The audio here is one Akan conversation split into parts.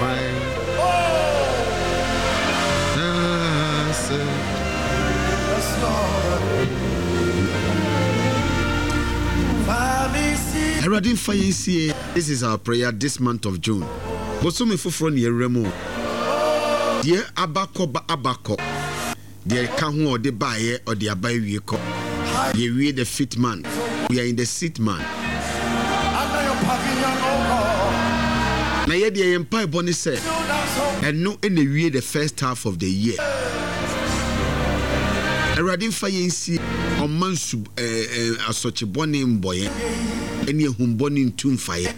This is our prayer this month of June. Bosome foforo ne yeremo. Die abako. Die ka ho ode baaye ode abai wie ko. Ye wie the fifth man. We are in the sixth man. Na ye die empa boni se. Eno ene wie the first half of the year. Erade mfa yensi omansu asoche boni mboye. Eni ehumboni ntumfaye.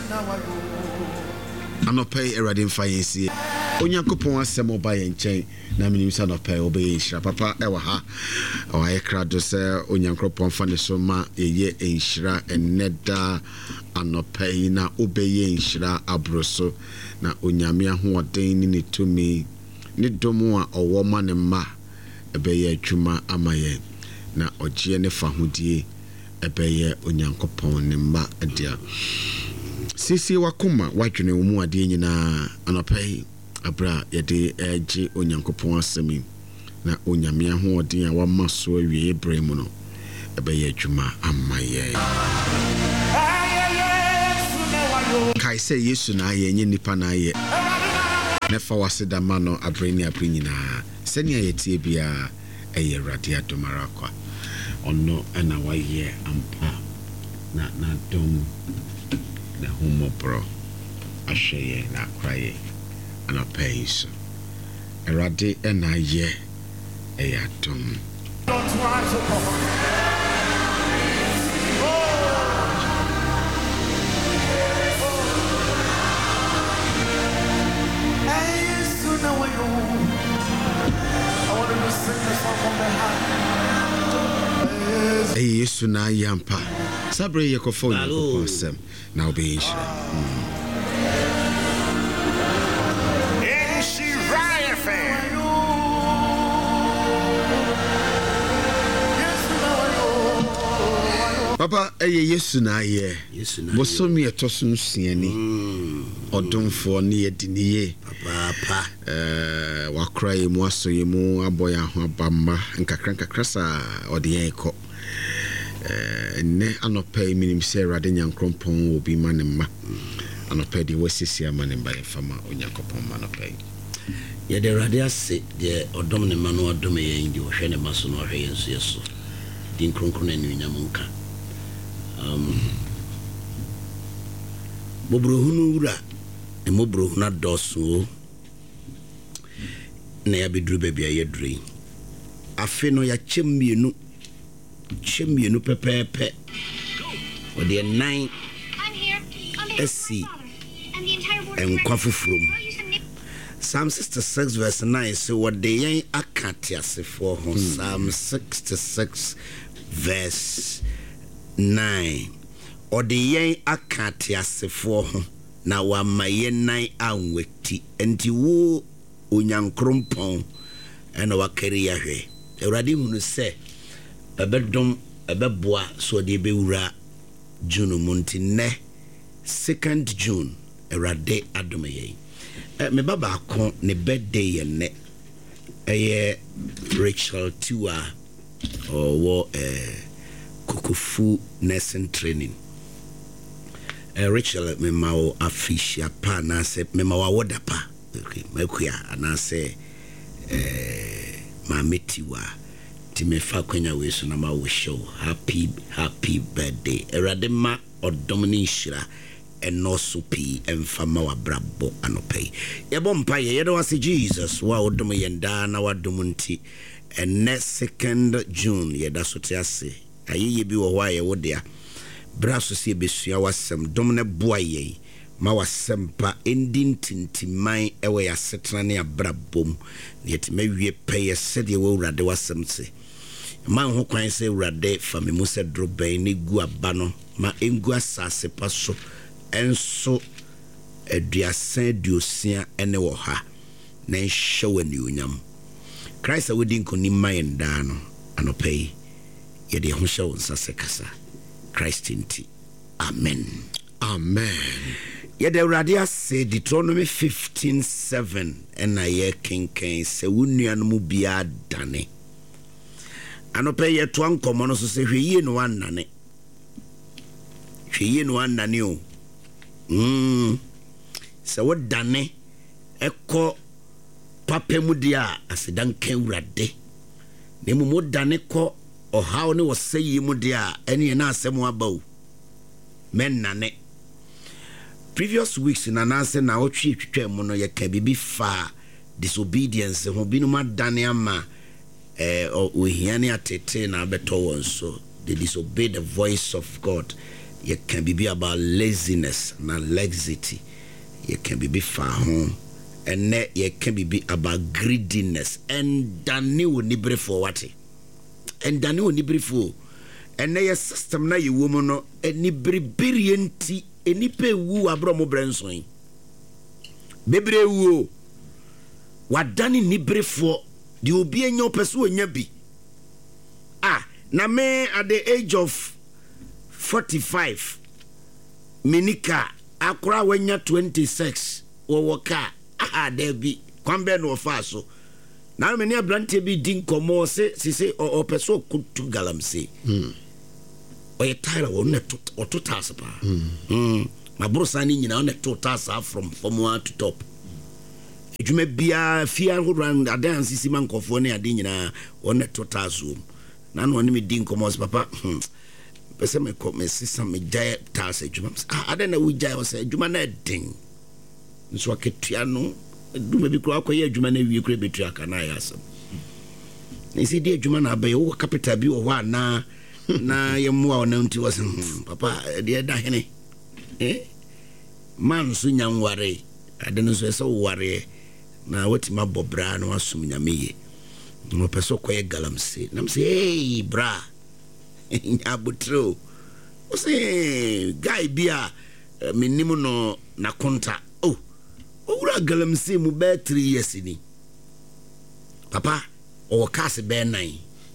Anope erade mfa yensi. Onyankopon asem oba ye nchen na menim sa anope obe nhira papa ewa ha. Owa ye krado se onyankopon fa ne so ma ye nhira eneda anope na obe ye nhira abroso na onyame ahoden ni ne tumi ne domo a owo ma ne ma ebe ye adwuma amaye na ogye ne fa hodie ebe ye onyankopon ne ma adia sisi wakoma wadwene wo mu ade nyina anopai abra yede age onyankopon asemi na onyame ahoden a wama so awie Ibrahim no ebe ye adwuma amaye kai se Yesu na aye nye nipa na aye nefa waseda ma no abreni nyina senia yetie bia eye Awurade adomara kwa ono ana waye ampa na dom na humopro ahweye na kraye ana paiso Awurade ana ye eyatom Yesu na yampa sabre ye ko fo ni sem na obe nhira Papa Yesu na ye bosomi etosun siani odomfo ne yediniye papa wakra ye mu aso ye mu aboya ho abamba nkakra sa ode ye ko ne anope minim se Awurade nyankrompon obi manema anope de wasisi amanemba ye fama onyankopon manope ye de Awurade ase de odom ne manu odom ye ndi ohwe ne maso no ohwe yenso yeso din kronkron na nyamunka mobrohunu wura e mobrohuna doso na ya bedru bebia ye dre afe no ya chemienu pepepe o de 9 SC and kwafufrum Psalm 66 verse 9 so what the yen akatiase for Psalm 66 verse 9 or the yen akatiase for na wa maye 9 anweti enti wo onyankrompon ena wa kariya hwe Awurade hunu se ebedom ebeboa so de bewura June monti ne 2nd June Awurade adomeye me baba akon ne birthday ye ne Rachel Tiwa or Kukufu nursing training Rachel me mawo afisha pa na se me mawo wodapa okay makuya na se mametiwa timefa kwanya we so na ma wo show happy birthday Awurade ma odomni nhira eno so pi emfama wa brabo anopai yebo mpa ye do wase Jesus wa odom yenda na wadom nti ene 2nd June ye da so te ase ayeye bi wo wa ye wodea braso se besua wasem dom ne boaye ma wasempa ending tintiman ewe ya setna ne abrabom yet mawie peye sede wo Awurade wasem se man ho kwan se Awurade fa me mu se droben ne gu aba no ma engu asase paso enso eduasan duosia ene wo ha na nhwewani onyam Christ a wodi nkoni man da no anopai ye de ho hyew nsa sekasa Christ inti amen Amen. Yet the Radia say Deuteronomy 15:7 and I hear King say Union Mubia Dane. Anope ye to ankomo no so se hweye no annane. Hweye no annane o. Se wo dane ekọ papemu dia asedan kan Awurade. Ne mu dane kọ ohaw ne wo sayi mu dia ene na asem abaw. Men nane. Previous weeks in anase na otwe twetwa mu no ye ka bibi fa disobedience ho binuma dane ama ohiane atete na beto won so they disobey the voice of God. You can be about laziness na laxity. You can be far home and you can be about greediness and dani woni bre for what and dani woni bre for and your system na you woman no eni bribirienti eni pe wu abromo brenson bebre wu wadani ni bre for the obi enyo peso nya bi na me at the age of 45 minika akura wenya 26 wo woka there be kwambe no fa so na me ne abrante bi din komo se o peso kutu galamse o ye tire wo ne to tas pa ma brosa ni nyina ne to tas from one to top edwuma bia fia round adansi siman kofo ne ade nyina o ne to tas wo na no ne me din komo se papa pese me ko me sisa me jay tas edwuma adana wo jay o se edwuma na den nso aketua no duma bi kro akoye edwuma na wie kro betua kana ya asem na isi di edwuma na abaye wo capital bi wo ho na yemwa o na nti wo se papa de da hene man so nyanware adene so se wo ware na wati mabobra na wasum nyameye no peso koye galamse na mse hey bra nyabutro o se guy bia menimu no na konta owura galamse mu be 3 years ni papa o kase be 9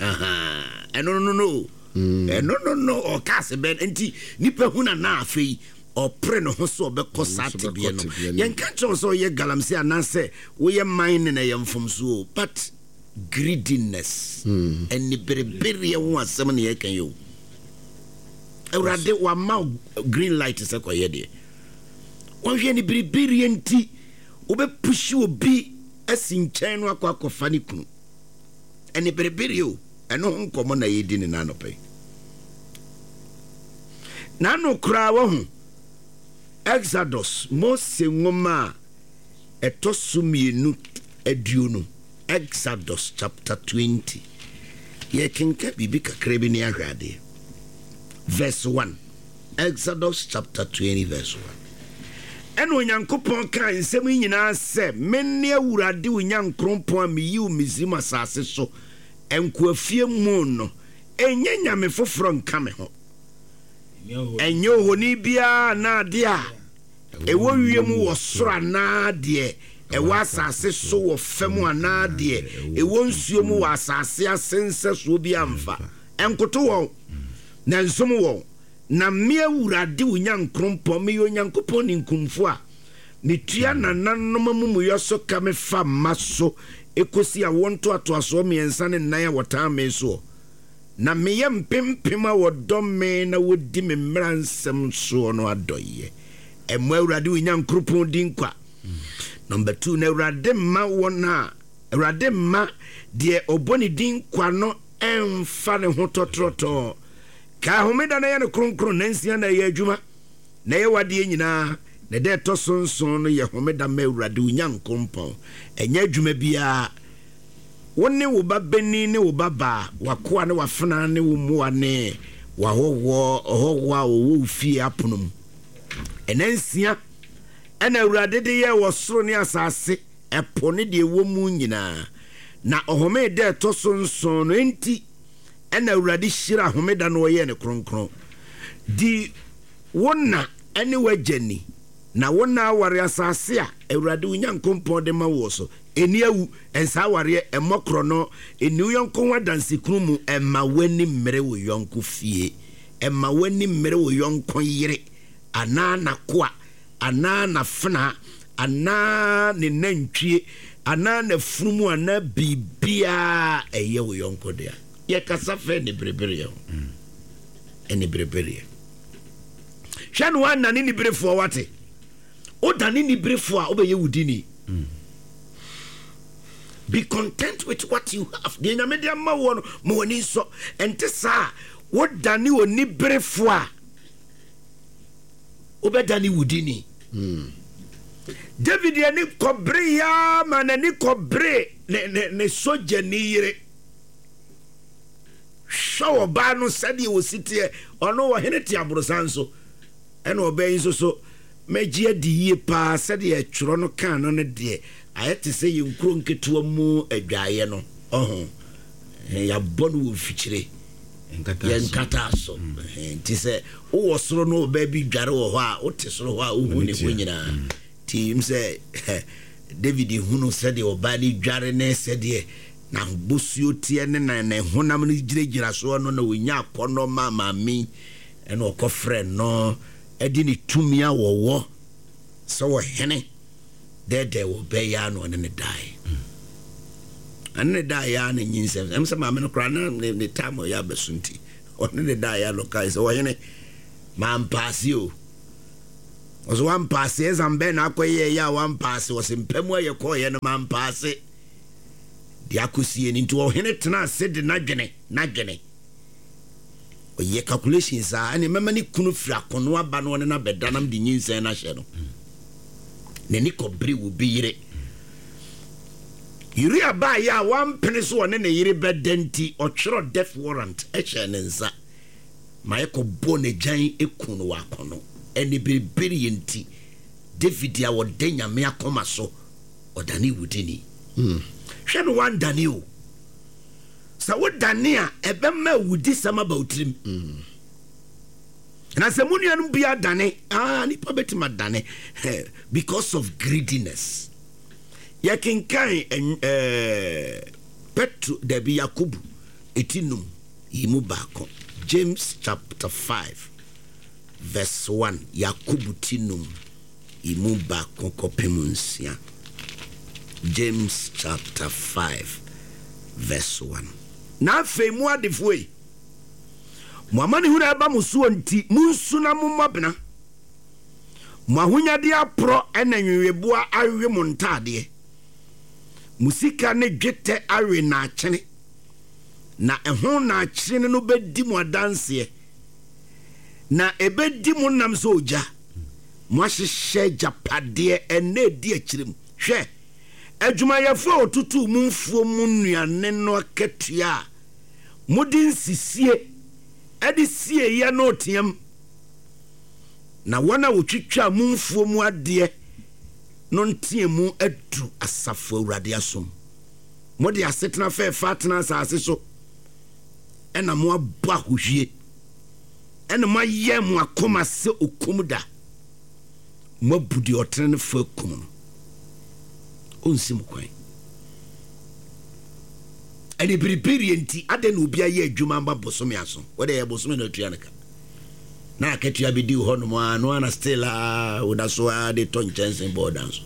no o kase be enti nipa huna na afei o pre no ho so be kosate bie no yen ka cho so ye galamse anase wo ye mine na ye mfomso but greediness and ni berebere ho asem na ye kan yo Awurade wa ma green light se koye de won hwe ni berebere enti obe pushi obi asinchen no akwa ni kunu eni berebere o eno nkomo na ye di ni nanope nano kura wo hu Exodus Mose ngoma etosumienu aduonu Exodus chapter 20 ye kenka bibi kakra bi ni ahwade verse 1 Exodus chapter 20 verse 1 eno nyankopon kan nsem nyina se menne Awurade onyankrompon amiyi umizim asase so enkoafie mu no enye nyame foforo nka me ho enye honi bia na de a ewo wiem wo soro na de ewo asase so wo fam ana de ewo nsuo mu wo asase asense so bi amfa enkoto wo na nsom wo na me Awurade onyankrompon me onyankopon ni nkumfo a ne tua nananom mumuyo so ka me fa maso ekosi a wonto atoaso me ensa ne nan a wota me so na me yem pimpima wodome na wodi me mransem so no adoye emo Awurade onyankrompon din kwa number 2 na Awurade ma wona Awurade ma de oboni din kwa no emfa ne ho totroto ka homeda na ye ne kronkron nansia na ye adwuma na ye wade nyina na de to sonson no ye homeda ma Awurade onyankrompon enya adwuma bia woni wo babani ne wo baba wakoa ne wafena ne wo muwa ne wahowa wo fie aponom enansia ena Awurade de ye wo soro ne asase epo ne de wo mu nyina na ohome de to sonson no enti ena Awurade hira homeda no ye ne kronkron di wona ene wagani na wona aware asase a Awurade onyankopon de ma wo so eniawu ensa aware emokro no eniu yonko wadanse krumu emma wani mmere wo yonko fie emma wani mmere wo yonko yire anaa nakoa anaa nafena anaa ne nantwie anaa nafunumu anaa bibia ɛyɛ wo yɔnko dea yɛ kasa fɛ ne berebere yɛ ɛne berebere hwɛ no wanane ne berefoɔ wate wodane ne berefoɔ a wobɛyɛ wudini. Be content with what you have. The nyamede ama wo no ma wani so ente saa wodane oni berefoɔ a wobɛdane wudini. David ye ni kobre ya mana ni kobre ne soja ni yire show ba no sade wo sitie ono wo hene ti abrosan so ene obayin so megie di yie pa sade e tworo no kan no ne de ayete se yinkro nketo mu adwaye no ya bonu wo fichire nkata so nti se wo soro no ba bi dware wo ho a wo te soro ho a wo hu ne ho nyina team say David hunu said obani dware ne said na bosuo tie ne na honam no giregira so no na wonya akono mama mi ene okofre no edi ni tumia wowo so wo hene de wo be ya no ne dai ane dai ya ne nyinsem em se mama no kra na ne tamo ya besunti one ne dai ya lokai so wo hene mampasio was one pass as and ben akoye ya one pass was impemu ye koye no man pass de akosie ni nto ohene tena se de nadwene oye calculations a ane mema ni kunu fira kono aba no ne na bedanam de nyinsen na hye no ne ni kobri wo bi yire yiri aba ya one pene so one ne yire bedanti o twero death warrant e hye ne nsa ma ko bo ne gyan ekunu wa kono eni berebere yenti David ya wodenya me akoma so odani wudini hwe no wan dani o sa wodani a ebema wudi sama bautrim na se munuanu bia dane ni pabetima dane because of greediness ya kinkan Petro debi Yakubu etinum yimu bako James chapter 5 verse 1 Yakubu tinum imuba konkopemunsia James chapter 5 verse 1 na fe mu adefoi muamani huna ba musuo nti munsu na mumabena muahunyade apro enanweweboa awe montade musika ne dwete awe na akyene na ehon na akyene no bedi mu adanse na ebedi mu nam so oja mo ahye japade ene di akyirem hwe adwuma yafo otutu mu mfuo mu nuane no akatua modin sisie edi sie ya no tiam na wana wotwitwa mu mfuo mu ade no ntiemu adu asafo awurade asom mode asetena fe fatena asase so ena mo abo ahohwie ena ma ye mo akoma se okumda mo budi otrene fa kum no onsim kwan eni biribiri enti ade na obi aye adwuma mba bosome aso wode ye bosome na tua nka na akatua bidi ho no ma no ana still woda so de ton chance board anso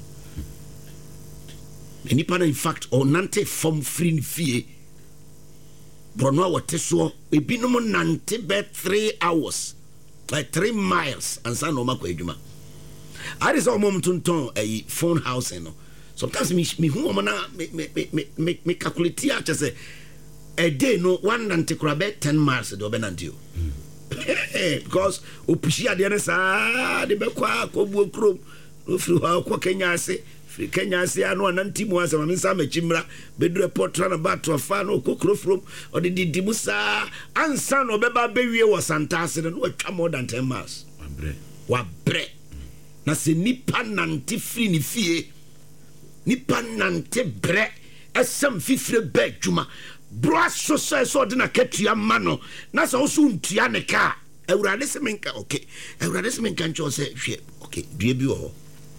eni pana in fact onante form free fie Brono wote so ebinom nante be 3 hours like 3 miles and san no makwa adwuma ari so mom tonton a phone house no sometimes me hu mo na me calculate a say a day no one nante kura be 10 miles do be nante because opushi ade ne sa de be kwa kobu okrom no firi ha kwa Kenya ase Kenya se anu ananti mu asama mensa machimra bedure portra na bato afa no kokro from or the dimusa ansa no beba bewie wo santase no watwa more than 10 miles wa bre na se nipa nante firi ni fie nipa nante bre asam fifre ba dwuma bro so so de na katua ma no na so so ntua ne ka awurade se menka okay awurade se menka ncho se hwe okay due bi wo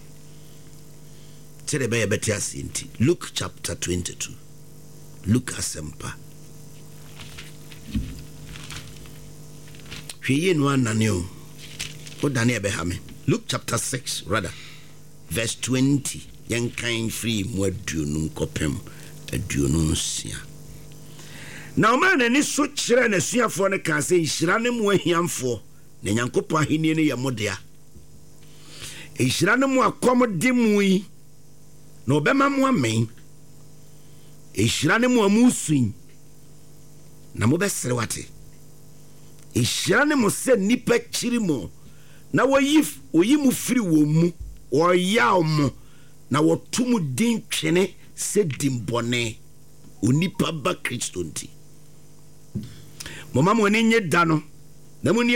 Luke chapter 22. Luke asempa. Hweye no ananeo. Daniel Behame. Luke chapter 6, rather, verse 20. Yankain free Mwaduno Kopem, a Dunosia. Now, man, and this so children and a swear for the can say, Shiranem where he am for, Nanyankopa Hini Yamodia. A Shiranem wa commodimui, no Bema Mwame, a Shiranem wa Muswin, Namobe Serwati. A Shiranem was said Nipa Chirimo. Na wayif oyimu free wo mu o yaw mu na wotumu din twene se dimbone onipa ba Kristo nti mama mo ni nye da no na mo ni.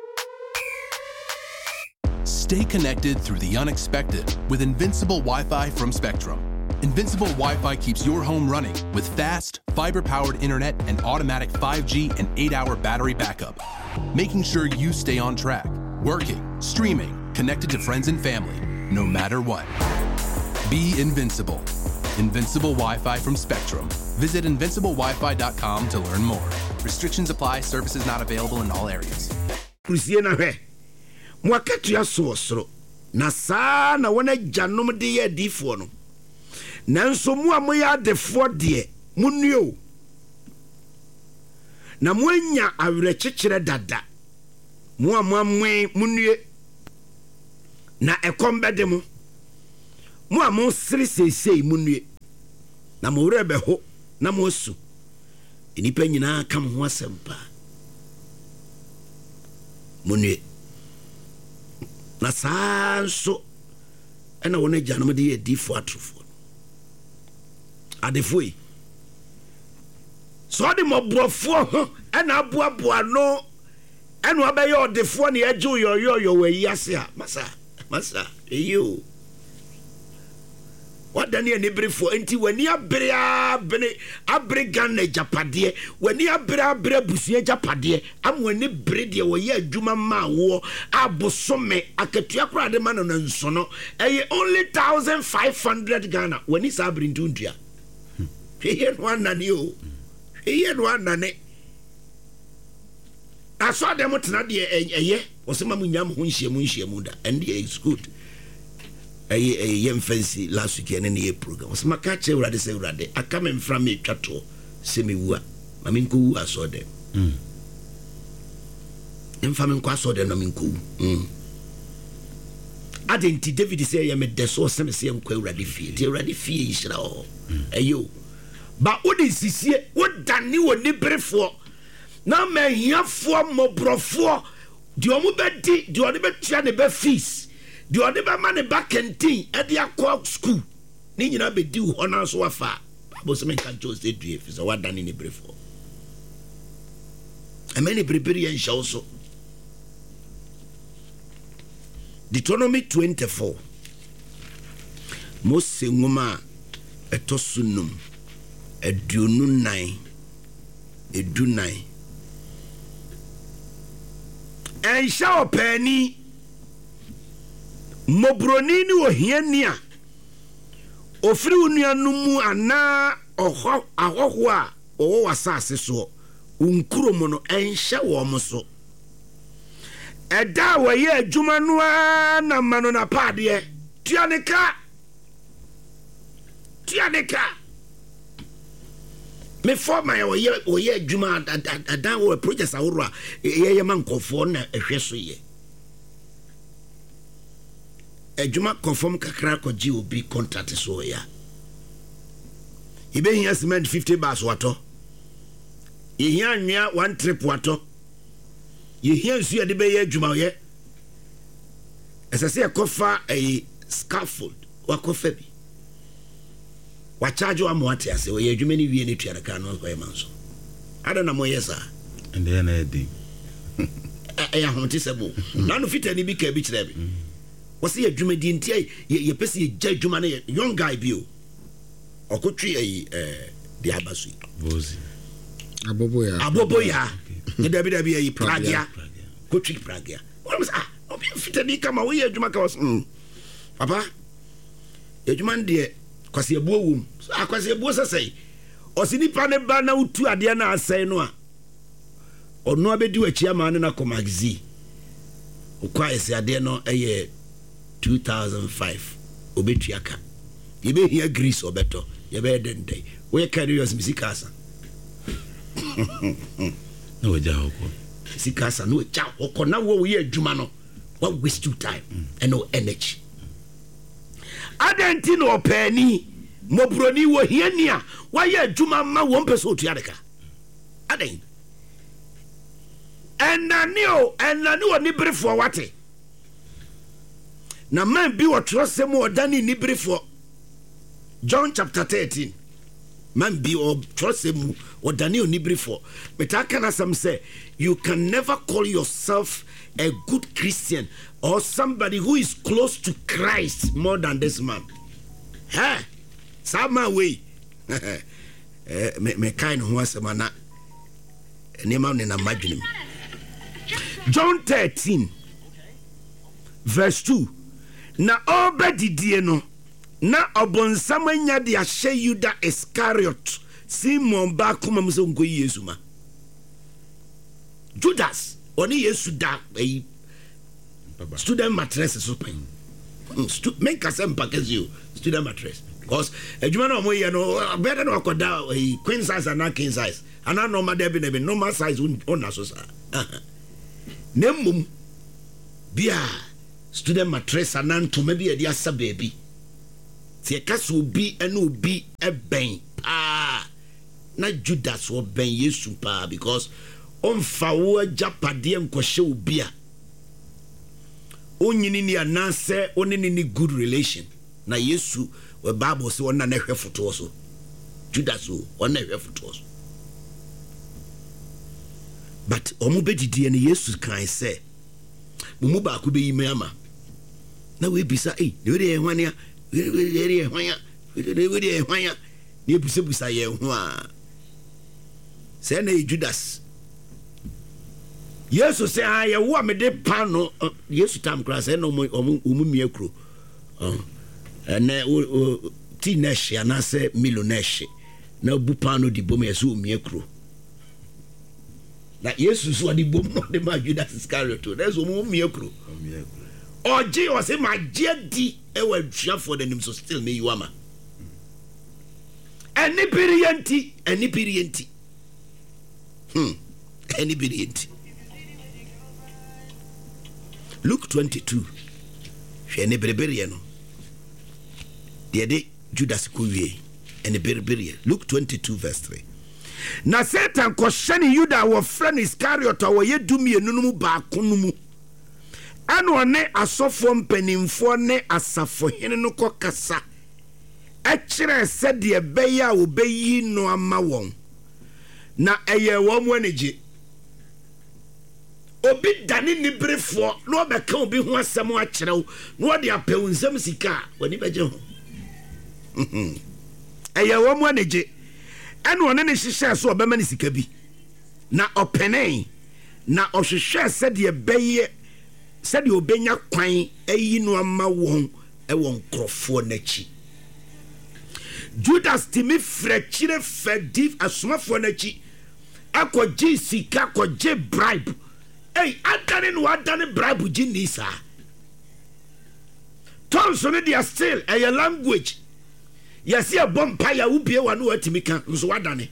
Stay connected through the unexpected with Invincible Wi-Fi from Spectrum. Invincible Wi-Fi keeps your home running with fast, fiber-powered internet and automatic 5G and 8-hour battery backup, making sure you stay on track. Working, streaming, connected to friends and family, no matter what. Be invincible. Invincible Wi-Fi from Spectrum. Visit invinciblewifi.com to learn more. Restrictions apply. Services not available in all areas. Kusiena he. Mwakatu ya sosro. Na saa na wana janom de ye difo no. Nanso mu amoya defo de munyo. Na mwenya awerechekere dada. Mwe munye na ekombede mu mo siri sesei munye na mo rebe ho na mo su enipa nyina kam ho asempa munye na sanso ena wona gyanom de ye difo atrofo adefoi so de mo brofo ho ena aboaboa no enu abaye odefo ne agye yo we yase a masa eyo wadani ene brefo enti wani abre Ghana japade wani abre busua japade amwani bre de wo ye adwuma ma wo abosome akatua kra de ma no nso no eye only 1500 Ghana wani sabri ndundua heye no anane o heye no anane aso dem tena de eye osema munyam ho nhyiamu da and it's good eye fancy last week and any program osema ka che urade se urade aka me mfra me twato se me wu a ma me nko wu aso dem mfa me nko aso dem na me nko wu adenti David say ye me deso se me se nko urade fie de urade fie yira o eyo ba odi sisie wodane woni brefo na mehiafo mobrofo di omu bedi di oni betia ne be fees di oni be ma ne back canteen e dia call school ni nyina be di ho na so wafa babo se men kan chose due fi so wadane ne brefo ameni prepare en shawso Deuteronomy 24 Mose ngoma etosunum eduonu 9 edunai en shaw pani mobroni ni ohiani a ofiri unuanumu ana ahoho a owo wasase so unkuromo no en shawo moso eda waye adwuma no na mano na pade tuaneka me forma oye adwuma adan wo project aworo ye mankofo na ehwe so ye adwuma conform kakra ko gi obi contract so ya ibe hia cement 50 bars wato ye hia anwea 1 trip wato ye hia nsu ye de be ye adwuma ye esase ekofa scaffold wakofa bi wa charge wa moate ase we adwuma ni wie ne tuaraka no ko ye manso ada na mo yesa and then edi ya honte sebo na no fitani bi ka bi kire bi wasi adwuma di ntia ye pese ye gya adwuma na young guy bi o okotwi di abasu vozi aboboya ne dabi ayi pragia kotwi pragia wala sa obi fitani kama we adwuma ka was papa adwuma de kwase ebuo wum akwase ebuo sesei osinipa ne ba na utu ade na asai no a ono abedi wachi ama ne na ko magazine ukwa ese ade no 2005 obetu aka yebe hia grease obeto yebe dende we carry your sikasa no waja hoko sikasa no waja hoko na wo ye adwuma no what waste your time and no energy adenti no opani mobroni wo hiani a wa ye adwuma ma wo mpeso otua deka aden enani oni brefo wate na man bi wo trose mu odani ni brefo John chapter 13 man bi o trose mu odani oni brefo metaka na some say you can never call yourself a good Christian or somebody who is close to Christ more than this man. Some way me kind who was a man in imagine. John 13 verse 2 na obedi no na obonsamanya de ahye Yuda Iscariot Simon ba kuma mso nko Yesu ma Judas oni Yesu da student mattress so pen make us empakezi student mattress because adwuma na omoye no better no akoda queen size and king size and no normal there be normal size on so sa nemmum bia student mattress anantoma bi ade asa baby tie kaso bi ene obi eben na Judas wo ben Yesu pa because on fa wo japade enkohye obi a onyini ni anase onini ni good relation na Yesu we Bible say wona na hwe foto so Judas wona hwe foto so but omo bedidi ne Yesu kan say mumu ba ko be yime ama na we bisa we dey hwania we dey hwania ne busa ye ho a say na Judas Yesu say aye wo me de pano Yesu tam kra say no omu miekro ene ti na hye na say milonesh na bu pano di bom yesu miekro na Yesu so di bom no de ma Judas Iscariot na so omu miekro oje o say ma je di e wa dua for the name so still me you ama any birianti any birianti Luke 22 hwene bereberie no de Judas ko wie ene bereberie Luke 22 verse 3 na Satan ko hyene Yuda wo frɛ Iscariot wo ye dumienu no mu ba konumu ano ne asofo mpanimfo ne asafo hene no kokasa a kyerɛ sɛ de beya wo beyi no ama won na eye wo mu anigye obi dani ni brefo no obeka obi ho asem a kyerɛw no ode apew nsam sika wani beje ho eye wo mu anigye eno ne hyehyɛ so obema ne sika bi na openen na ohwehwɛ sɛ de beye sɛ de obenya kwan ayi no ama won won krofo nachi Judas timi frɛkyire fadif asomafo nachi akɔgye sika akɔgye bribe adane no adane bribe gini sa tonso ne dia still a language yesi a bompa ya ubie wa no atimi kan nso wadane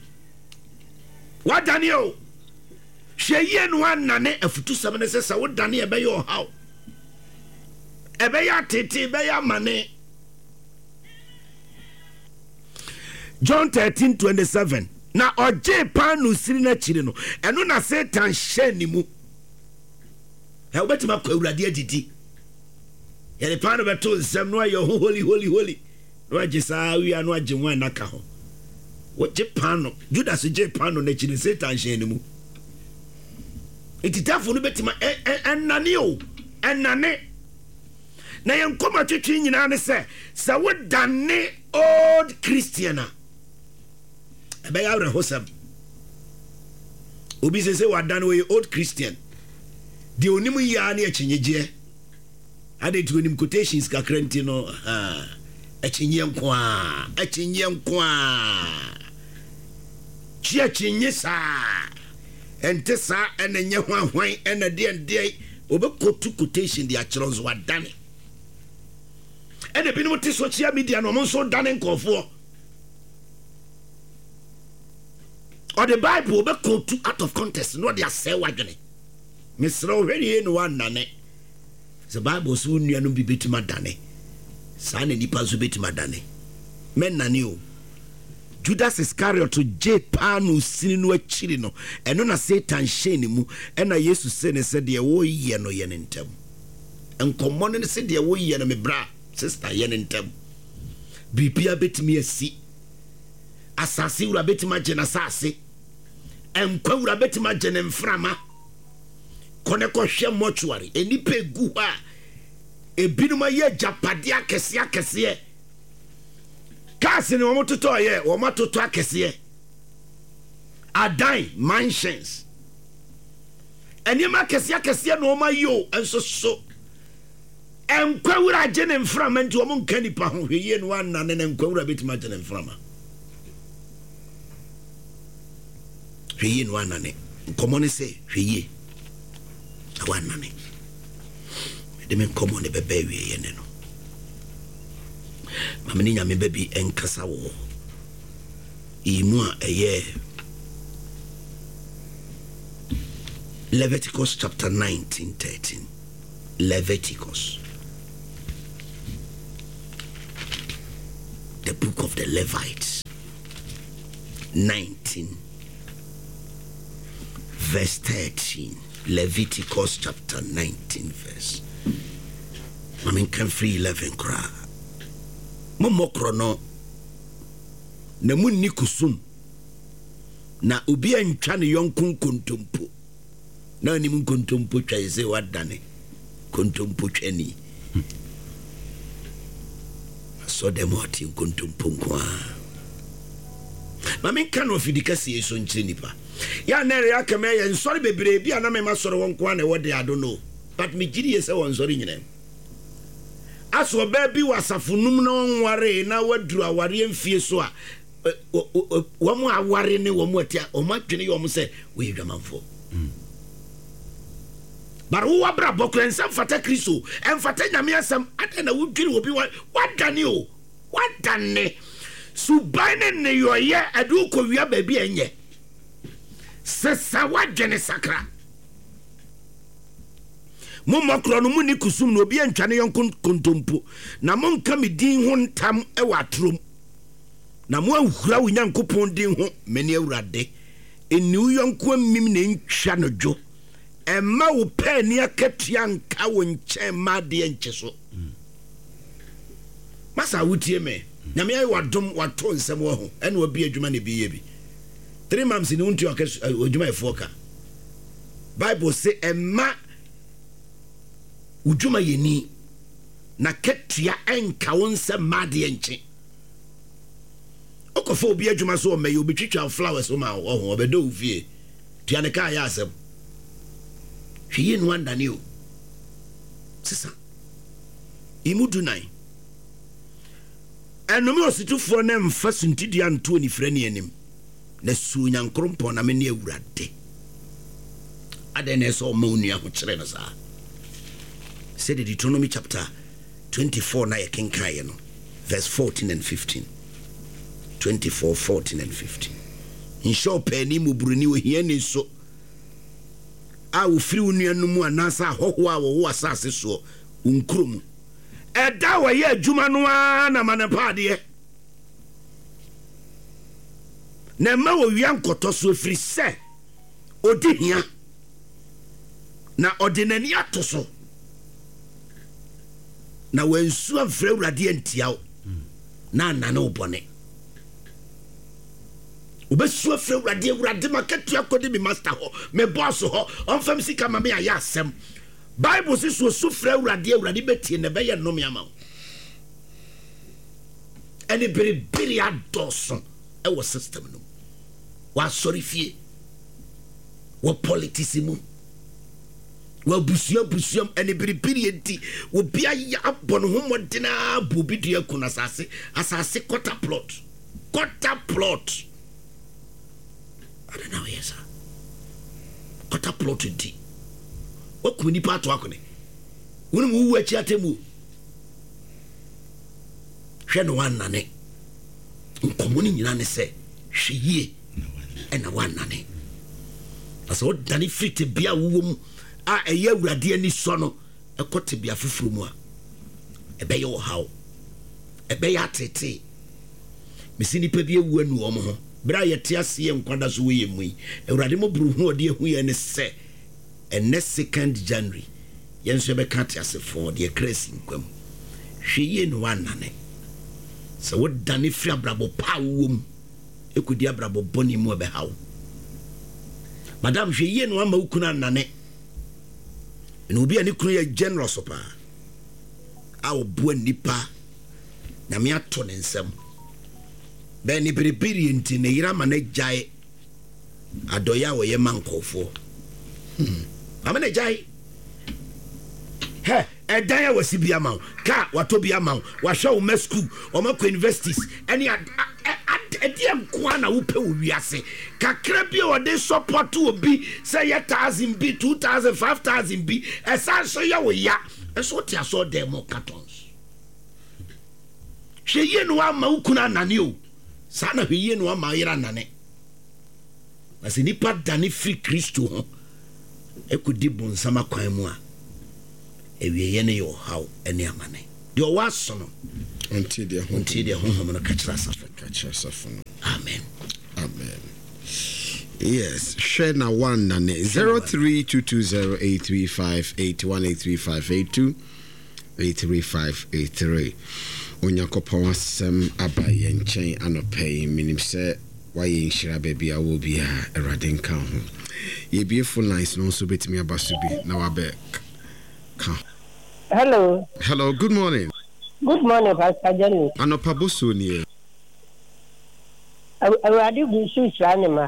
o hweye no anane afutu sam ne sesa wodane e be yo haw e be ya tete be ya mane John 13:27 na oje panu siri na chiri no eno na Satan hye ni mu he obetima kwa urade adidi yele panu beto nsem no ayo holy no agisa wi anu age wan naka ho wo je panu Judas je panu na chiri Satan hye ni mu ititafo no betima enane na yenkoma twetwe nyina ne se wo dane old Christiana ebe ya re hosam obi se wadan we old Christian de onimu ya na akyinyeje ade to onim quotations kakranti no akyinye nko a chiachinye sa ente sa enenye hwanhwan ena de obɛkɔtu quotation de akyerɛ nso wadane ɛna binom te social media no ɔmo nso dane nkɔfoɔ or the Bible obɛkɔtu out of context no de asɛ wadwene mesrɛ wo hwɛ no wanane the Bible so nnuanom bi bɛtumi adane saa na nipa nso bɛtumi adane mɛnane o Judas Iscariot gye paa no sini no akyiri no ɛno na Satan hyɛ ne mu ɛna Yesu sɛ ne sɛ deɛ wɔyɛ no yɛ ne ntam nkɔmmɔ no sɛ deɛ wɔyɛ no me bra sister yɛ ne ntam biribia bɛtumi asi asase wura bɛtumi agye na asase nkwa wura bɛtumi agye ne mframa kɔne kɔhwɛ mortuary enipa egu hɔ a ebinom ayɛ japade akɛseɛ Kasi ni wɔn toto yɛ wɔn atoto akɛseɛ adan mansions ɛnneɛma akɛseɛ na wɔn ayi o nso so nkwawura agye ne mframa nti wɔn nka nipa ho hwɛ yie no anane na nkwawura bɛtumi agye ne mframa hwɛ yie no anane nkɔmɔ ne sɛ hwɛ yie na wanane ɛde me nkɔmɔ ne bɛbɛ wie yɛ ne no mamani nyame baby enkasa wo imu a ɛyɛ Leviticus chapter 19:13 Leviticus, the book of the Levites 19 verse 13 Leviticus chapter 19 verse can free 11 cry momokro no na munni kusum na obi antwa ne yonko kontompo na ni mun kontompo twa ise wadane kontompo twani so dem oti kontompo kwa mamen kan ofidika sie so nkyire nipa ya na ya kama ya nsori bebre bi ana me masoro wonko na wode ado no but me giri yese won sori nyina aso baby wasafunum na onware na waduru aware mfie so a womu aware ne womu atia omadwene yom se we dwamanfo bar wo abra bokran sam fata Kristo emfata nyame asam ade na wudwene obi wadane o wadane subane ne yoye adu ko wia baby enye sesa wadwene sakra momokro no muni kusum no obi antwane yonkon kontompo na monka medin ho ntam e watrom na mo ahura wo nyankopon din ho meni awurade eniu yonko amim na ntwa no dwo emma wo pani akatua nka wo nche ma de nche so masa wutie me na me ayi wadom wato nsem wo ho ene obi adwuma ne bi ye bi 3 months ni unti adwuma efoka Bible say emma udwuma yeni na ketua enka wonse made enche okofo obi adwuma so o meyi obi twitwa flowers o ma ho obedo ufie tua ne ka ya asem hwiye no andane o sisa imudu nine enome ositufo na mfa suntidia nto ni frani anim na su nyankrompo na me ne awurade ade na so ma onua ho kire no saa said the Deuteronomy chapter 24 na yekenkaye no verse 14 and 15 24 14 and 15 in shop pani mu buruni wo hia ni so a wo firi onua no mu anasa hoho a wo asase so unkrum eda wo ye adwuma no na manapade na ma wo wian koto so firi se odi hia na ordinary atoso na wensu afre urade antiawo na nana obone obesu afre urade maketu akode bi master ho me boss ho onfam sika ma me aya asem Bible says so sufre urade betie ne be ye no me ama ene biri adoso e wo system no wa sorry fie wo politician wa busuam ene biri enti wo bia ya abon ho modena bobidua kuna asase quarter plot I don't know yes quarter plot enti wakum nipa to akone wonu mu wu achi atemu hwe no wanane nkomo ni nyina ne se hweyie ena wanane aso dani frite bia wowom a eye awurade ani so no ekote bia fufuru mu a ebeye wo hawo ebeye atete mesini pa bia wu anu omo ho bra yete ase enkwada so we yemu awurade mo buru hu ode hu ye ne se ene 2nd January yenso be kate ase for de kresi nkwam hweye no wanane so wo dani fri abrabo pa wom ekudi abrabo boni mu be hawo madam hweye no ama ukuna nane ene obi ani kunu ye generous pa a obo nipa na me ato ne nsam be ni biribiri enti ne yira ma na gyae adoya wo ye mankofo ama na gyae he edaya wasi bia ma ka wato bia ma wa hwe wo ma school o ma ko universities eni ediem kwa na wo pe wo wiase kakra bia wo de support obi say 1000 bi 2000 5000 bi esa so ya wo ya eso ti aso dem cartons hweye no ama ukuna nane o sana hweye no ama yira nane basi nipa dane free Kristo ho ekudi bonsama kwan mu a ewiye ne yo haw ene amane de o waso no until the home no kachira safu no amen yes share na one na 03220835818358283583 onyakopa wasem abaye nchen anopai minim se waye nshira baby a wo bia erade nka ho ye beautiful lines no so betimi abasubi na wabe ka. Hello, good morning. Good morning, Pastor Jenny. Anopa boso ni. Awurade gusu sranema.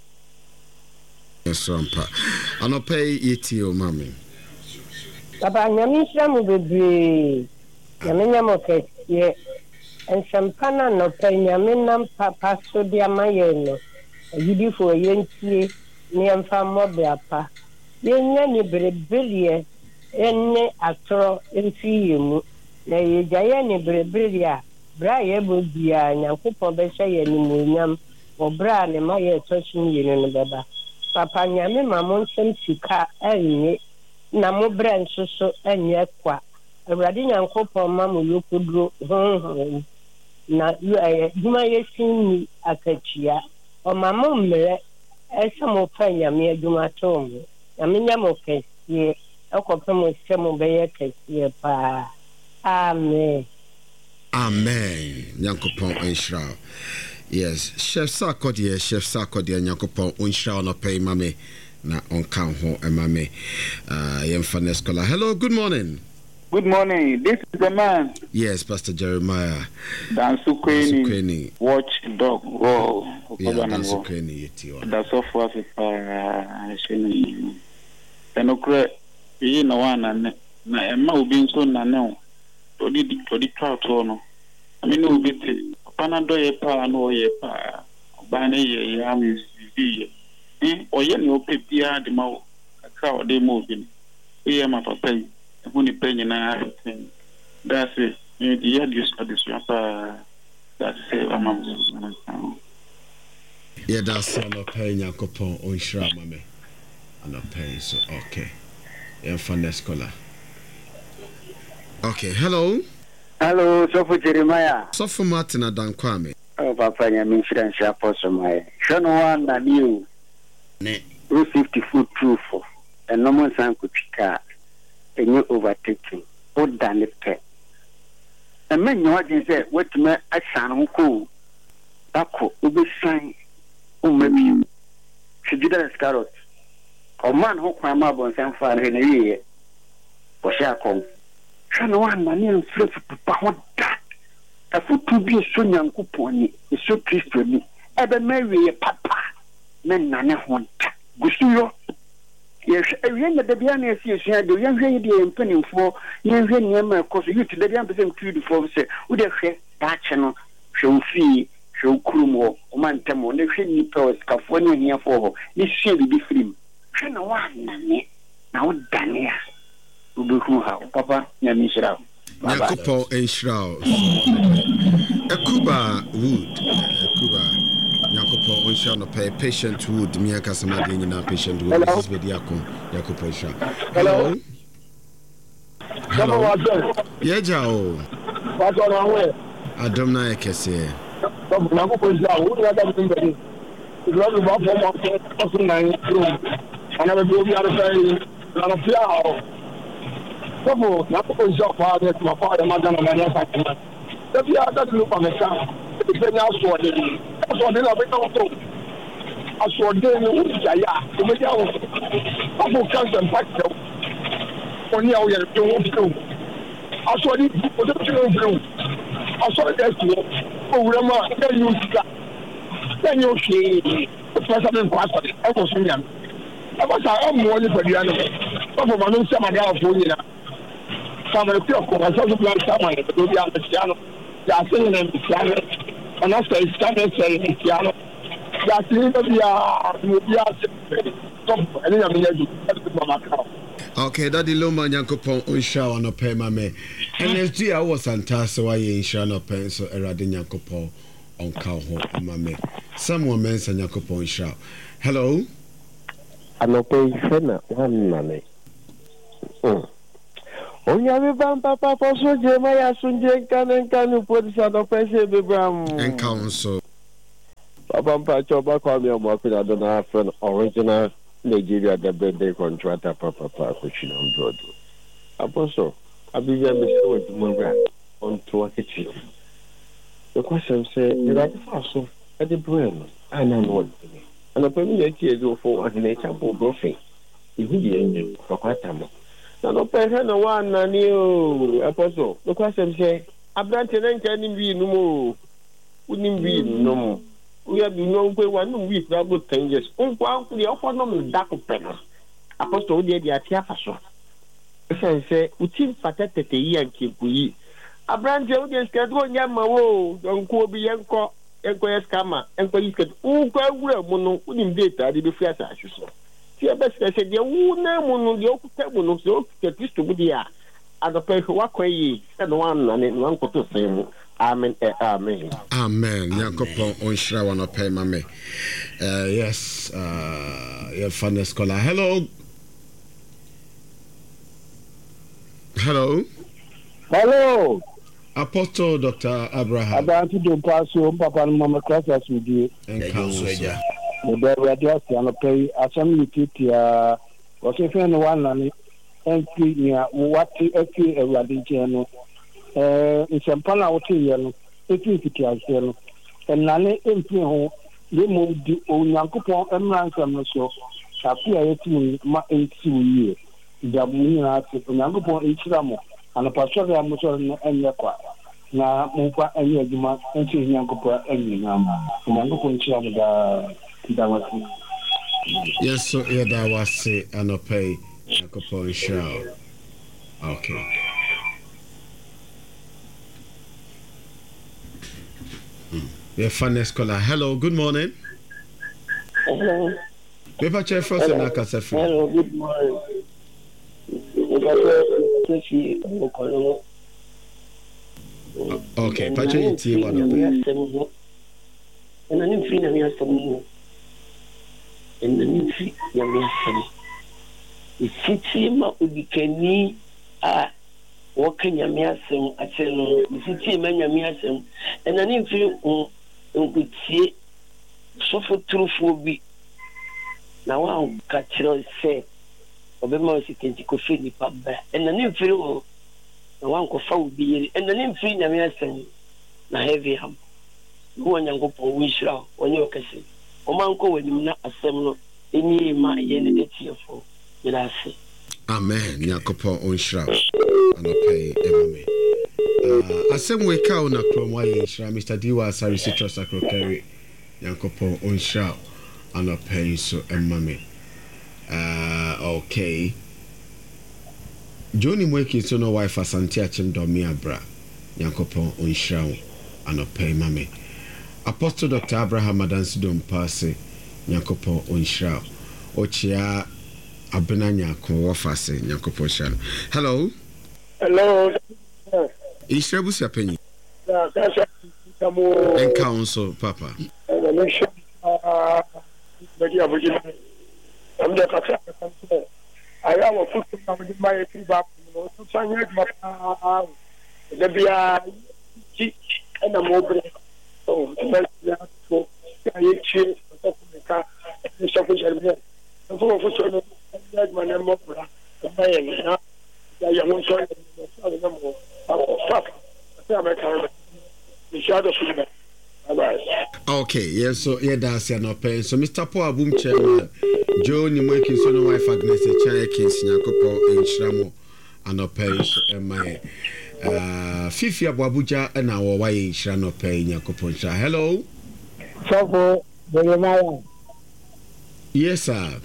Yes, rampa. Anopa yeti o mami. Papa nyami shramu bebre. Nyami nyamo kesiye. Ensampana no pe nyami nam papa so dia mayeno. Yidi fo yentie ni emfa mobe apa. Yenya ni bereberie enne atro emfi yemu. Na yejaye ni bereberia bra ye bobia nyankopon be hye ye ni munyam obra ne ma ye toshin ye no beba papa nyame mamon sem sika enye na mo bra nsoso enye kwa awurade nyankopon ma mo yokudro na duma ye sinni akachia o mama mmere esamo fa nyame aduma tom nyame nyamo kesiye akopemo semo be ye kesiye pa. Amen. Nyankopon onshra. Yes, Chef Sarkodie Nyankopon onshra no pay mame na onka ho emame. Yemfa Scholar. Hello, good morning. Good morning. This is the man. Yes, Pastor Jeremiah. Dansu Kweni. Watch dog. Wow. Yeah, Dansu Kweni yeti. That's all for us. Enokre yi na wana na emma obi nso na ne odi trout no ami no obi te pana do ye pa no ye pa ba ne ye ya mi bi oye ne opepia de ma aka o de mo bi ye ma papa yi hu ni penye na that's it the year this pa that's it amam. Yeah, that's no pay Yakopon on shra mame and pay so okay Yemfa Scholar. Okay, hello, Sofu Jeremiah. Sofu Martin Adankwame. Oh, Papa, I'm insurance apostle. My son one and you. Ne. 50 foot proof. And no one sang could car. And you overtaking. Oh, damn it, pet. And men, you can say, what to me, a son who cool. Bako, Ubi sign. Oh, maybe. She did a scarlet. A man who came up on some fire in a year. For shall come. No one man flip papa that a foot to be so young coupon is so triste to me. Ever marry a papa, men none want. Gusuyo. Yes, a young at the Biana is the young lady and penny for young Yama, cause you to the young person to the form say, would have said that channel show fee, show crumo, or man tamo, never any powers, California here for this shall be free. No one, na wo dane a wobɛhu ha papa nyame nhyira wo Nyankopɔn enhyira wo Ekuba Wood Nyankopɔn enhyira no pay patient Wood me akasama de nyina patient Wood this is bedi akon Nyankopɔn enhyira hello yeah jao Adam na ekese Nyankopɔn enhyira wo ya da mbedi ìlọ́dún bá fọ́ ọmọ ọ̀sùn náà ń kúrò ọ̀nà bẹ̀bí omi arúgbó yìí lọ́nà fíà ọ̀ sọ́fù Nyankopɔn enhyira ọ̀pá rẹ̀ tí wọ́n fọ́ ọ̀dẹ̀ máa dáná ní ẹ̀ka kìnnà ẹbí adájú ló pa mẹ́ta ìfẹ́ ní aṣọ́ọ̀dẹ̀ náà bẹ́ẹ̀ tó aṣọ́ọ̀dẹ̀ ní wọ́n ti jàyà ìmẹ́jì àwọn ọ̀pọ̀ kánsẹ̀ mpákìtẹ̀ wọ́n ní àwọn yẹ̀rẹ̀ pé wọ́n fi wọ́n aṣọ́ọ̀dẹ̀ ọdún tí wọ́n fi wọ́n aṣọ́ọ̀dẹ̀ ẹ̀sìn òwúrẹ́ máa ẹ̀yìn òṣìṣà ẹ̀yìn òṣè ìfẹ́sàbẹ̀ nǹkan aṣọ́ọ̀dẹ̀ ẹ̀kọ́ sún yàn ẹ̀kọ́ sà ẹ̀ mú wọn ní pẹ̀lú yàn wọ́n fọ̀ mọ́ ní sẹ́màdé àwòfó yìí Family Pure Conversation Plan Samuel, the Dobia Messiano, the Assyrian and Messiano, and after his standard saying Messiano, the Assyrian okay, Daddy Loma Nyankopɔn Unsha on a pay mame. NSG I was antasa why in Shana Pen so Eradi Nyankopɔn on cow mame. Someone mentioned Nyankopɔn Unsha. Hello? I'm not paying one money. Onyame bampa papa so jema ya sunje kanu polisa do pese bebram en council papa mpa choba kwa mi omo afina do na friend original Nigeria the birthday contractor papa ko chino brodo apostle abivia me se wo dumura on to akichi the question say you like faso at the brain ana no ana pa mi eti ezo fo ahina champo brofe ihu ye nyi kwakwata mo no person no one nani o apostle the question say abrante na nka ni wi no mo unim wi no mo we have been no kwe one wi for about 10 years unkwa the offer no dako pena apostle dey dey atia faso say utim patetete yi ankepuyi abrante o dey schedule nya ma wo donko obi yenko eskama enko yi schedule unkwa wura mu no unim data dey be free as asuso ti abese se de wu na mu no de okuta mu no so Kristo mu dia adope wakwayi se no wan na ne wan koto se mu amen amen amen Nyankopɔn onhyira wa no pay mame yes your fun scholar hello Apostle Dr. Abraham Abantu do paso papa no mama class as we do en council the radio piano play asam lititia was if no one nani entry near what eki ewadi cheno nsempana wote ye no eki fitia no enane empri ho le mo di onyankopon emransam no so afia yeti ma enti wiye dabu ni na ati onyankopon ekira mo ana pastor ya mo so no enye kwa na mo kwa enye aduma enti onyankopon enye na onyankopon ekira mo da yes, so yeah, that was it, and I pay Nyankopɔn show. Okay. Yeah, fun scholar. Hello, good morning. Hello. Paper chair first and Akasafi. Hello, good morning. Okay, Pacha Yiti, one of them. And I didn't feel any some in the Nifi Yamiasam. The city Udikani are walking Yamiasam at the city Yamiasam, and I didn't feel good see so for true for be. Now I'll catch you say, Obama can coffee the pub, and I didn't feel one coffee be, and I didn't feel Yamiasam. Na heavy ham. Who and go for Wishra on your castle. Omanko when you not assemble any my yen for Milasi. Amen. Nyankopɔn onhyira and pay emame. Asem we ka una krom wa yenhyira Mr. Diwa Sari Citrus Akrokari. Nyankopɔn onhyira and pay so emame. Okay. Johnny Mweki so no wife Asante Achim Domi Abra. Nyankopɔn onhyira and pay mame. Apostle Dr. Abraham Adansi Dompase Nyankopɔn onhyira ochia Abenanya ko wafase Nyankopon sha. Hello. Ishrebu sapeni. Council papa. I have a foot from my feedback. So I need my the beer and a mobile. So, I change the car. The shopping center. And for my name of I won't try okay, yes, so yeah, that's no pain. So Mr. Paul Boom Chairman, Joe Nimoki, so no wife Agnes, Chayakins, Yakopo, and Shramo, and no pay, and my Fifi Abuja, and our way, Shrano pay, Yakopo. Hello. So, yes, sir.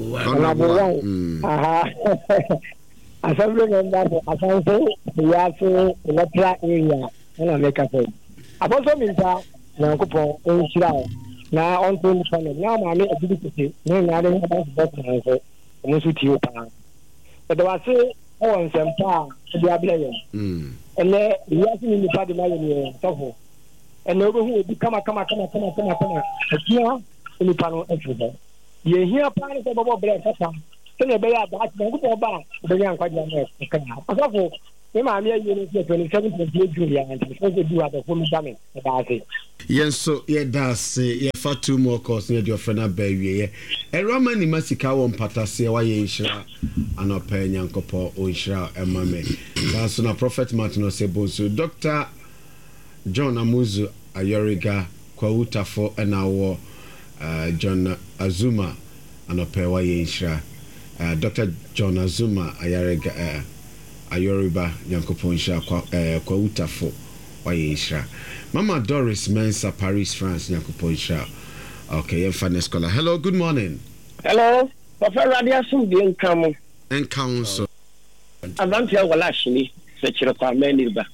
I don't remember. I can't say we are in the area and I make a point. I also mean that Nankopon in Shirao. Now on to the panel. Now, I make a difficulty. No, I don't have better answer. Almost with you. But I say, oh, and some power to be a blame. And then we are in the party line so and nobody who will come. Here in the panel everywhere. You hear part of the bubble bread. So you bear that go back the young quite young. Also, you might be 27 Julia and supposed to do at the home damage about it. Yes, so yeah, that's yeah, for 2 more course near your friend baby. A Roman in Massica won't patase why you shra and a pen yankopo or shra and mammy. That's on a prophet Martin Sebosu. Dr. John Amuzu Ayoriga Kwauta for an hour, John Azuma and a pair why you shra. Dr. John Azuma Ayariga Ayoriba Yankopon Sha Kwauta for Wayesha. Mama Doris Mensa Paris France Yankopon Sha. Okay, Fanes Scholar. Hello, good morning. Hello, Papa Radia Sum the income and council. Avantia Walashini, such a Parmeniba.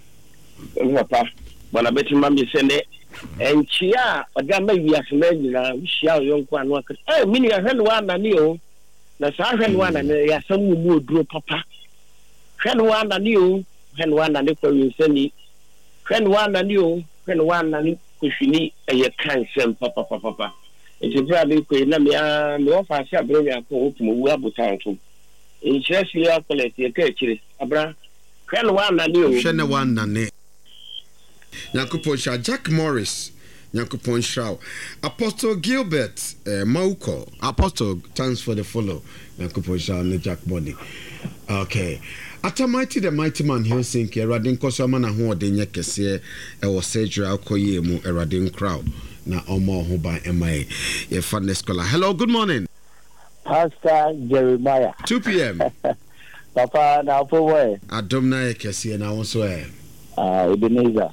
Papa, but I bet you mammy send it. And Chia, a gamma we have made, we shall young one work. Oh, meaning I heard one and you. Na saa hwɛ no ana ya sam mu oduro papa hwɛ no ana ne o hwɛ no ana ne kwawensani hwɛ no ana ne o hwɛ no ana ne kuhwini ɛyɛ kansɛm papa nti bra be kɔ na me ofa ase abro ya kɔ otum wu abotanto nkyerɛ sie akɔlɛti e ka akyire abra hwɛ no ana ne o hwɛ no ana ne Yankopon Sha Jack Morris Yankopon Shao. Apostle Gilbert Mauko. Apostle, thanks for the follow. Yankopon Shao and Jack Body. Okay. Atamighty the mighty man Helsinki, Eradin Kosomana who de Yakese, was Sedra Koye mu Eradin crowd. Na Omo who by MIA. Ye fun scholar. Hello, good morning. Pastor Jeremiah. 2 p.m. Papa, now for where? Adomna Yakese and I also Ebenezer.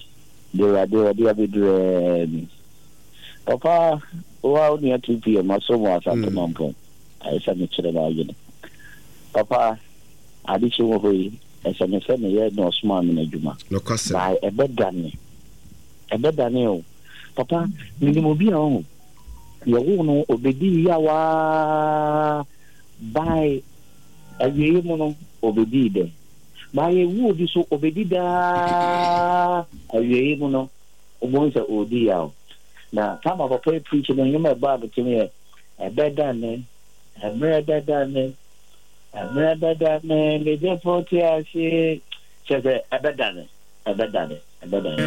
They Papa, wow, near 2 p.m. I saw more at the moment. I said, Papa, I did show away as an assembly, no small in a Juma. By a bed Daniel. Papa, minimum be on your own obedi yawa by a yemono obedi. By a wood so obedida a yemono once a odia. Now, time of a prayer preaching and you may bargain to me a bed done, a murder done, a murder done, the deputy I say, says a bed done, a bed done, a bed done.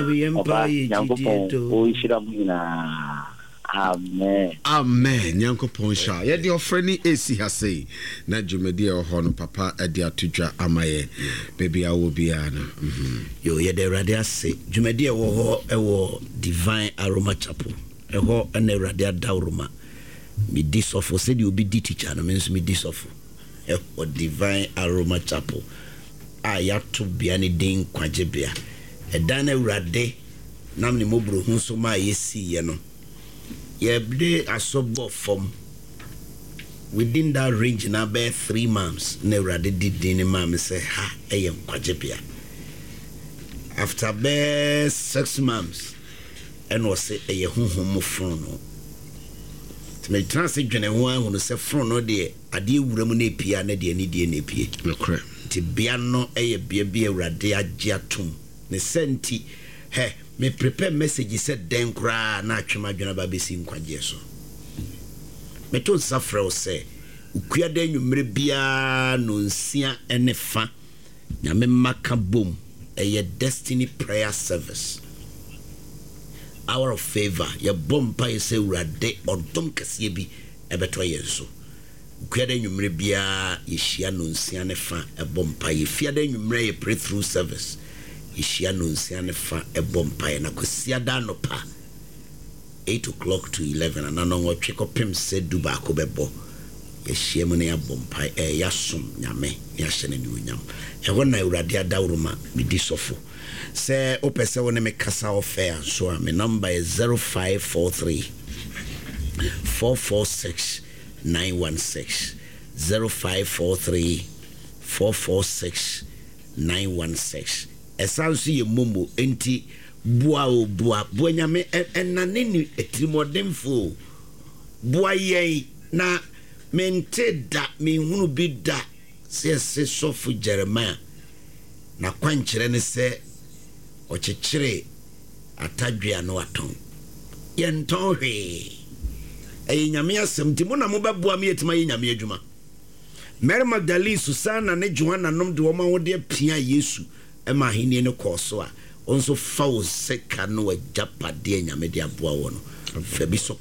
Amen. Amen. Yankopon Sha. Ye de ofreni esi ha sei. Na dwumedi e ho no papa e de atodwa amaye. Baby I will be ana. Yo ye de radio ase. Dwumedi e wo ho Divine Aroma Chapel. E ho na radio dawroma. Mi disofo said you be di teacher no means mi disofo. E ho Divine Aroma Chapel. Ayato bia ne din kwagye E dan awrade nam ne mobro hu so ma yesi ye no. Yebre asobo from within that range na be 3 months never did any mama say ha eyem kwajebia after be 6 months and was say eye honhom frono me trans dwene ho ahunu se front no de ade ewura mu na epia na de ani de na epie nokre ti bia no eye bia bia Awurade agye atom ne senti me prepare message said den kra na atwema dwena ba besi nkwaje so me to safra o se ukua da nwumre bia no nsia ene fa nyame maka bom eye destiny prayer service hour of favor ye bompa ye se Awurade odom kase bi ebeto ye so ukua da nwumre bia ye hia no nsia ne fa bompa ye fia da nwumre ye pray through service ishia no nsia ne fa ebompa na kwasia da no pa 8 o'clock to 11 and no ngotwe kopem se duba ko bebo yehia mu na ya bompa ya som nyame ya hyene ni onyam wona Awurade adawruma medi sofo se opese wona me kasa offer so my number is 0543 446 916 0543 446 916 esanso ye momo enti bua nyame enane ni etimodemfo bua yen na mente da me hunu bi da se sofu Jeremiah na kwankyere ne se ochechire atadwea no aton yenton hwe nyame asem ti mo na mo bebua me yetima ye nyame adwuma Mary Magdalene Susanna ne Joanna nom de woma wo de pia Yesu ema hini ne koso a onso fa wo seka no ajapade nyame de aboa wo no fa bi so